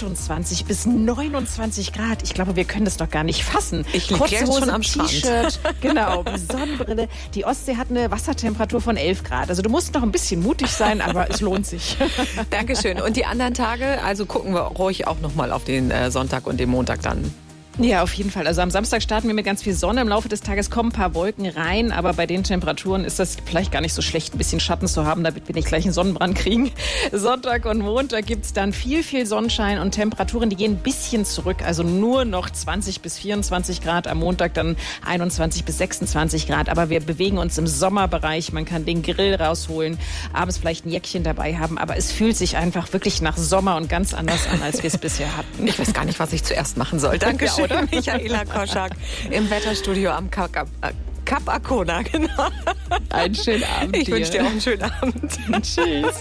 28 bis 29 Grad. Ich glaube, wir können das doch gar nicht fassen. Ich liege jetzt schon am Strand. T-Shirt, genau, Sonnenbrille. Die Ostsee hat eine Wassertemperatur von 11 Grad. Also du musst noch ein bisschen mutig sein, aber es lohnt sich. Dankeschön. Und die anderen Tage, also gucken wir ruhig auch nochmal auf den Sonntag und den Montag dann. Ja, auf jeden Fall. Also am Samstag starten wir mit ganz viel Sonne. Im Laufe des Tages kommen ein paar Wolken rein. Aber bei den Temperaturen ist das vielleicht gar nicht so schlecht, ein bisschen Schatten zu haben, damit wir nicht gleich einen Sonnenbrand kriegen. Sonntag und Montag gibt's dann viel Sonnenschein und Temperaturen, die gehen ein bisschen zurück. Also nur noch 20 bis 24 Grad. Am Montag dann 21 bis 26 Grad. Aber wir bewegen uns im Sommerbereich. Man kann den Grill rausholen, abends vielleicht ein Jäckchen dabei haben. Aber es fühlt sich einfach wirklich nach Sommer und ganz anders an, als wir es bisher hatten. Ich weiß gar nicht, was ich zuerst machen soll. Dankeschön. Oder? Michaela Koschak im Wetterstudio am Kap Arkona, genau. Einen schönen Abend. Ich wünsche dir auch einen schönen Abend. Tschüss.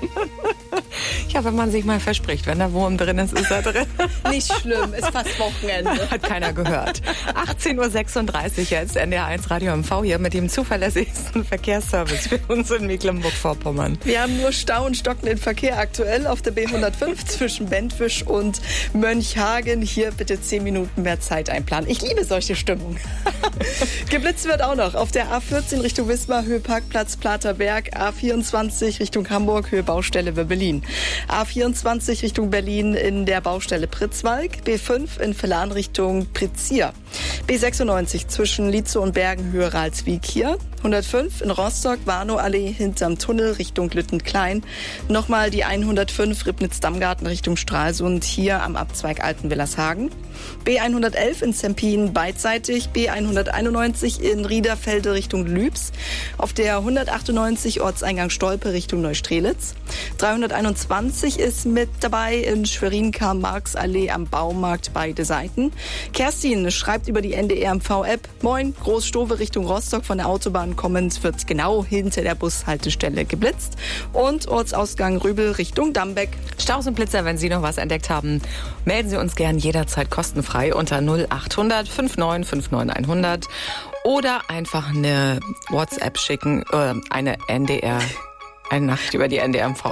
Ja, wenn man sich mal verspricht, wenn der Wurm drin ist, ist er drin. Nicht schlimm, ist fast Wochenende. Hat keiner gehört. 18.36 Uhr jetzt, NDR1 Radio MV hier mit dem zuverlässigsten Verkehrsservice für uns in Mecklenburg-Vorpommern. Wir haben nur Stau und stockenden Verkehr aktuell auf der B105 zwischen Bentwisch und Mönchhagen. Hier bitte 10 Minuten mehr Zeit einplanen. Ich liebe solche Stimmung. Geblitzt wird auch noch auf der A14 Richtung Wismar, Höhe Parkplatz Platerberg, A24 Richtung Hamburg, Höhe Baustelle Berlin. A24 Richtung Berlin in der Baustelle Pritzwalk, B5 in Villan Richtung Pritzia, B96 zwischen Lietzow und Bergen, Höhe Ralswiek hier, 105 in Rostock, Warnow-Allee hinterm Tunnel Richtung Lüttenklein, nochmal die 105 Ribnitz-Dammgarten Richtung Stralsund, hier am Abzweig Altenwillershagen, B111 in Zempin beidseitig, B191 in Riederfelde Richtung Lübs, auf der 198 Ortseingang Stolpe Richtung Neustrelitz, 321 ist mit dabei in Schwerin-Karl-Marx-Allee am Baumarkt beide Seiten. Kerstin schreibt über die NDR-MV-App, moin, Großstowe Richtung Rostock von der Autobahn kommend wird genau hinter der Bushaltestelle geblitzt und Ortsausgang Rübel Richtung Dambeck. Staus und Blitzer, wenn Sie noch was entdeckt haben, melden Sie uns gern jederzeit kostenfrei unter 0800 59 59 100 oder einfach eine WhatsApp schicken, eine Nachricht über die NDR-MV.